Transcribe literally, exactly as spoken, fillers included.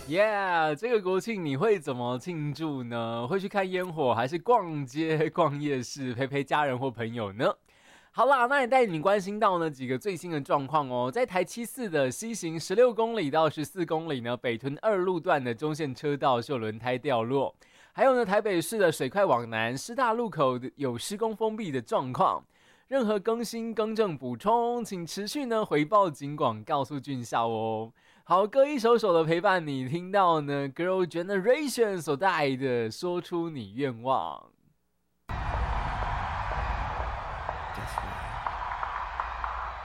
Yeah，这个国庆你会怎么庆祝呢？会去看烟火，还是逛街、逛夜市，陪陪家人或朋友呢？好啦，那也带你关心到呢几个最新的状况哦。在台七四的西行十六公里到十四公里呢，北屯二路段的中线车道是有轮胎掉落，还有呢台北市的水快往南师大路口有施工封闭的状况。任何更新、更正、补充，请持续呢回报警广，告诉俊孝哦。好，歌一首首的陪伴你，听到呢 Girl Generation 所带来的《说出你愿望》。